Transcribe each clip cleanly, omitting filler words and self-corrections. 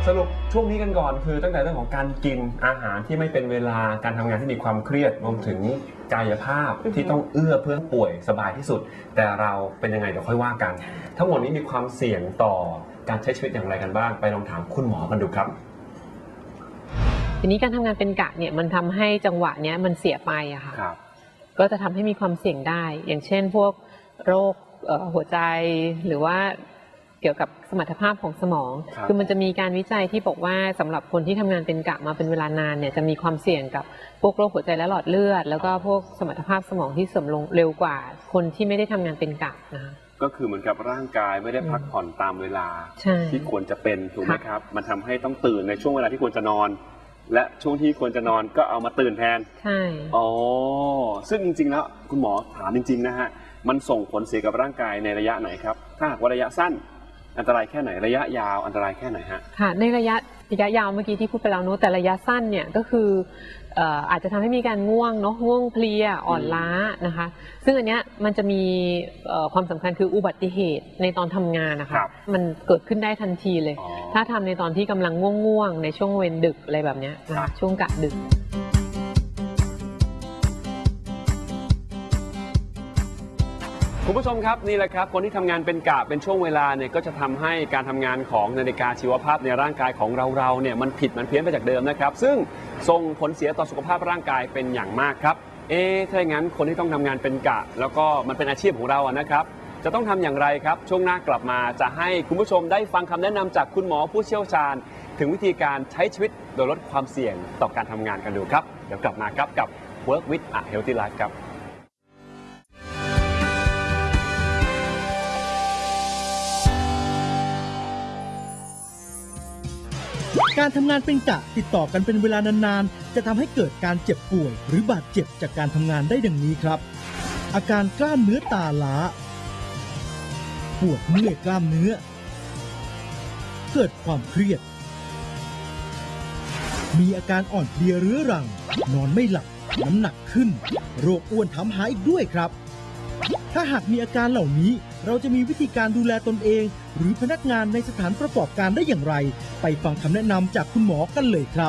สรุปช่วงนี้กันก่อนคือตั้งแต่เรื่องของการกินอาหารที่ไม่เป็นเวลาการทำงานที่มีความเครียดรวมถึงกายภาพที่ต้องเอื้อเพื่อป่วยสบายที่สุดแต่เราเป็นยังไงเดี๋ยวค่อยว่ากันทั้งหมดนี้มีความเสี่ยงต่อการใช้ชีวิตอย่างไรกันบ้างไปลองถามคุณหมอกันดูครับทีนี้การทำงานเป็นกะเนี่ยมันทำให้จังหวะเนี้ยมันเสียไปอะค่ะก็จะทำให้มีความเสี่ยงได้อย่างเช่นพวกโรคหัวใจหรือว่าเกี่ยวกับสมรรถภาพของสมองคือมันจะมีการวิจัยที่บอกว่าสำหรับคนที่ทำงานเป็นกะมาเป็นเวลานานเนี่ยจะมีความเสี่ยงกับพวกโรคหัวใจและหลอดเลือดแล้วก็พวกสมรรถภาพสมองที่เสื่อมลงเร็วกว่าคนที่ไม่ได้ทำงานเป็นกะนะคะก็คือเหมือนกับร่างกายไม่ได้พักผ่อนตามเวลาที่ควรจะเป็นถูกไหมครับมันทำให้ต้องตื่นในช่วงเวลาที่ควรจะนอนและช่วงที่ควรจะนอนก็เอามาตื่นแทนใช่อ๋อซึ่งจริงๆแล้วคุณหมอถามจริงๆนะฮะมันส่งผลเสียกับร่างกายในระยะไหนครับถ้าหากว่าระยะสั้นอันตรายแค่ไหนระยะยาวอันตรายแค่ไหนฮะค่ะในระยะยาวเมื่อกี้ที่พูดไปแล้วเนอะแต่ระยะสั้นเนี่ยก็คืออาจจะทำให้มีการง่วงเนาะง่วงเพลียอ่อนล้านะคะซึ่งอันเนี้ยมันจะมีความสำคัญคืออุบัติเหตุในตอนทำงานนะคะมันเกิดขึ้นได้ทันทีเลยถ้าทำในตอนที่กำลังง่วงในช่วงเวรดึกอะไรแบบนี้นะคะช่วงกะดึกคุณผู้ชมครับนี่แหละครับคนที่ทำงานเป็นกะเป็นช่วงเวลาเนี่ยก็จะทำให้การทำงานของนาฬิกาชีวภาพในร่างกายของเราเนี่ยมันผิดมันเพี้ยนไปจากเดิมนะครับซึ่งส่งผลเสียต่อสุขภาพร่างกายเป็นอย่างมากครับถ้าอย่างนั้นคนที่ต้องทำงานเป็นกะแล้วก็มันเป็นอาชีพของเรานะครับจะต้องทำอย่างไรครับช่วงหน้ากลับมาจะให้คุณผู้ชมได้ฟังคำแนะนำจากคุณหมอผู้เชี่ยวชาญถึงวิธีการใช้ชีวิตโดยลดความเสี่ยงต่อการทำงานกันดูครับเดี๋ยวกลับมาครับกับ Work with a Healthy Life ครับการทำงานเป็นกะติดต่อกันเป็นเวลานานๆจะทำให้เกิดการเจ็บป่วยหรือบาดเจ็บจากการทำงานได้ดังนี้ครับอาการกล้ามเนื้อตาล้าปวดเมื่อยกล้ามเนื้อเกิดความเครียดมีอาการอ่อนเพลียเรื้อรังนอนไม่หลับน้ำหนักขึ้นโรคอ้วนถามหาอีกด้วยครับถ้าหากมีอาการเหล่านี้เราจะมีวิธีการดูแลตนเองหรือพนักงานในสถานประกอบการได้อย่างไรไปฟังคำแนะนำจากคุณหมอกันเลยครับ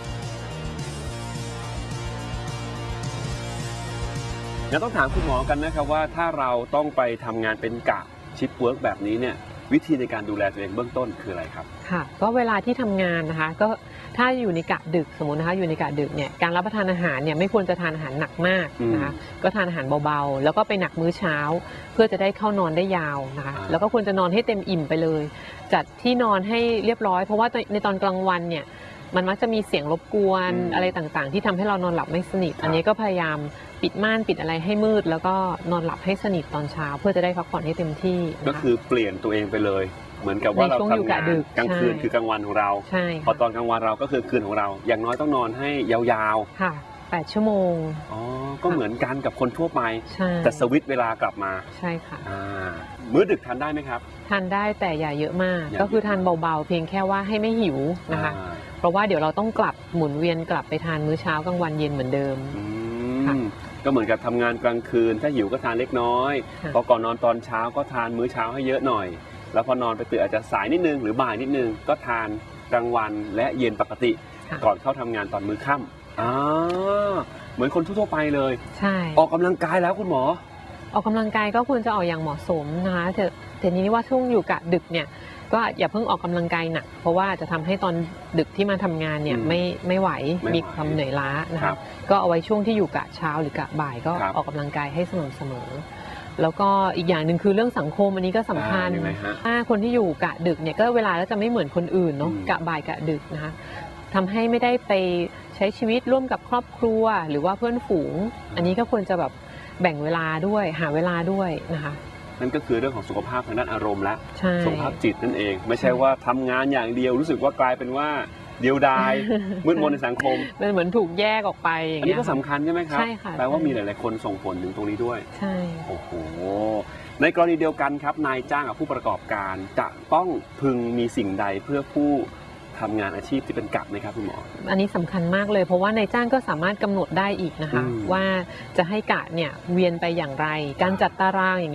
เดี๋ยวต้องถามคุณหมอกันนะครับว่าถ้าเราต้องไปทำงานเป็นกะชิฟต์เวิร์กแบบนี้เนี่ยวิธีในการดูแลตัวเองเบื้องต้นคืออะไรครับค่ะก็เวลาที่ทำงานนะคะก็ถ้าอยู่ในกะดึกสมมตินะคะอยู่ในกะดึกเนี่ยการรับประทานอาหารเนี่ยไม่ควรจะทานอาหารหนักมากนะคะก็ทานอาหารเบาๆแล้วก็ไปหนักมื้อเช้าเพื่อจะได้เข้านอนได้ยาวนะคะแล้วก็ควรจะนอนให้เต็มอิ่มไปเลยจัดที่นอนให้เรียบร้อยเพราะว่าในตอนกลางวันเนี่ยมันมักจะมีเสียงรบกวนอะไรต่างๆที่ทำให้เรานอนหลับไม่สนิทอันนี้ก็พยายามปิดม่านปิดอะไรให้มืดแล้วก็นอนหลับให้สนิทตอนเช้าเพื่อจะได้พักผ่อนให้เต็มที่ก็คือเปลี่ยนตัวเองไปเลยเหมือนกับว่าเราทำงานกลางคืนคือกลางวันของเราพอตอนกลางวันเราก็คือคืนของเราอย่างน้อยต้องนอนให้ยาวๆค่ะ8 ชั่วโมงอ๋อก็เหมือนกันกับคนทั่วไปแต่สวิตช์เวลากลับมาใช่ค่ะมื้อดึกทานได้ไหมครับทานได้แต่อย่าเยอะมากก็คือทานเบาๆเพียงแค่ว่าให้ไม่หิวนะคะเพราะว่าเดี๋ยวเราต้องกลับหมุนเวียนกลับไปทานมื้อเช้ากลางวันเย็นเหมือนเดิมก็เหมือนกับทำงานกลางคืนถ้าหิวก็ทานเล็กน้อยพอก่อนนอนตอนเช้าก็ทานมื้อเช้าให้เยอะหน่อยแล้วพอนอนไปตื่นอาจจะสายนิดนึงหรือบ่ายนิดนึงก็ทานกลางวันและเย็นปกติก่อนเข้าทำงานตอนมื้อค่ำเหมือนคนทั่วไปเลยใช่ออกกำลังกายแล้วคุณหมอออกกำลังกายก็ควรจะออกอย่างเหมาะสมนะคะแต่นี้ว่าช่วงอยู่กะดึกเนี่ยก็อย่าเพิ่งออกกำลังกายหนักเพราะว่าจะทำให้ตอนดึกที่มาทำงานเนี่ยไม่ไหวมีความเหนื่อยล้านะคะก็เอาไว้ช่วงที่อยู่กะเช้าหรือกะบ่ายก็ออกกำลังกายให้สม่ำเสมอแล้วก็อีกอย่างหนึ่งคือเรื่องสังคมอันนี้ก็สำคัญถ้าคนที่อยู่กะดึกเนี่ยก็เวลาแล้วจะไม่เหมือนคนอื่นเนาะกะบ่ายกะดึกนะคะทำให้ไม่ได้ไปใช้ชีวิตร่วมกับครอบครัวหรือว่าเพื่อนฝูงอันนี้ก็ควรจะแบบแบ่งเวลาด้วยหาเวลาด้วยนะคะนั่นก็คือเรื่องของสุขภาพทางด้านอารมณ์และสุขภาพจิตนั่นเองไม่ใช่ว่าทำงานอย่างเดียวรู้สึกว่ากลายเป็นว่าเดียวดายมืดมนในสังคมมันเหมือนถูกแยกออกไปอันนี้ก็สำคัญใช่ไหมครับใช่ค่ะแปลว่ามีหลายๆคนส่งผลถึงตรงนี้ด้วยใช่โอ้โหในกรณีเดียวกันครับนายจ้างกับผู้ประกอบการจะต้องพึงมีสิ่งใดเพื่อผู้ทำงานอาชีพที่เป็นกะไหมครับคุณหมออันนี้สำคัญมากเลยเพราะว่านายจ้างก็สามารถกำหนดได้อีกนะคะว่าจะให้กะเนี่ยเวียนไปอย่างไรการจัดตารางอย่างเงี้ย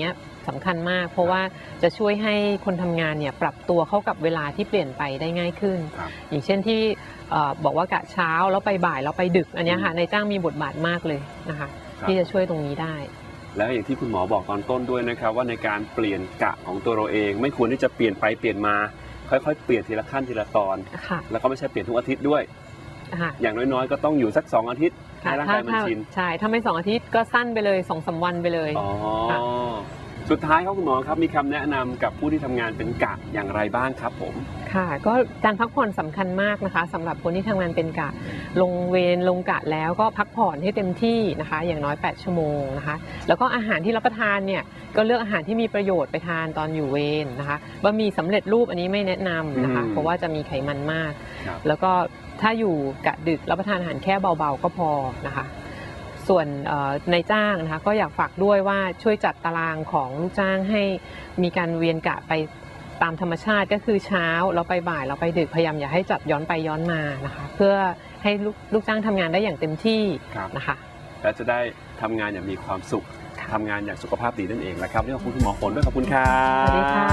สำคัญมาก เพราะว่าจะช่วยให้คนทำงานเนี่ยปรับตัวเข้ากับเวลาที่เปลี่ยนไปได้ง่ายขึ้นครับอย่างเช่นที่บอกว่ากะเช้าแล้วไปบ่ายแล้วไปดึกอันเนี้ยค่ะนายจ้างมีบทบาทมากเลยนะคะครับที่จะช่วยตรงนี้ได้แล้วอย่างที่คุณหมอบอกตอนต้นด้วยนะครับว่าในการเปลี่ยนกะของตัวเราเองไม่ควรที่จะเปลี่ยนไปเปลี่ยนมาค่อยๆเปลี่ยนทีละขั้นทีละตอนค่ะแล้วก็ไม่ใช่เปลี่ยนทุกอาทิตย์ด้วยค่ะอย่างน้อยๆก็ต้องอยู่สัก2 อาทิตย์ให้ร่างกายมันชินใช่ถ้าไม่2 อาทิตย์ก็สั้นไปเลย2-3 วันไปเลยอ๋อค่ะสุดท้ายครับคุณหมอครับมีคำแนะนำกับผู้ที่ทำงานเป็นกะอย่างไรบ้างครับผมค่ะก็การพักผ่อนสำคัญมากนะคะสำหรับคนที่ทำงานเป็นกะลงเวรลงกะแล้วก็พักผ่อนให้เต็มที่นะคะอย่างน้อย8 ชั่วโมงนะคะแล้วก็อาหารที่รับประทานเนี่ยก็เลือกอาหารที่มีประโยชน์ไปทานตอนอยู่เวรนะคะบะหมี่สำเร็จรูปอันนี้ไม่แนะนำนะคะเพราะว่าจะมีไขมันมากครับแล้วก็ถ้าอยู่กะดึกรับประทานอาหารแค่เบาๆก็พอนะคะส่วนนายจ้างนะคะก็อยากฝากด้วยว่าช่วยจัดตารางของลูกจ้างให้มีการเวียนกะไปตามธรรมชาติก็คือเช้าแล้วไปบ่ายแล้วไปดึกพยายามอย่าให้จัดย้อนไปย้อนมานะคะเพื่อให้ลูกจ้างทำงานได้อย่างเต็มที่ครับนะคะและจะได้ทำงานอย่างมีความสุขค่ะทำงานอย่างสุขภาพดีนั่นเองนะครับนี่ขอบคุณคุณหมอฝนด้วยขอบคุณครับสวัสดีค่ะ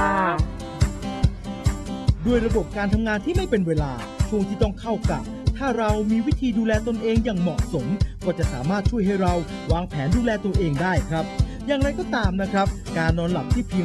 ด้วยระบบการทำงานที่ไม่เป็นเวลาช่วงที่ต้องเข้ากะถ้าเรามีวิธีดูแลตนเองอย่างเหมาะสม ก็จะสามารถช่วยให้เราวางแผนดูแลตัวเองได้ครับ อย่างไรก็ตามนะครับ การนอนหลับที่เพียง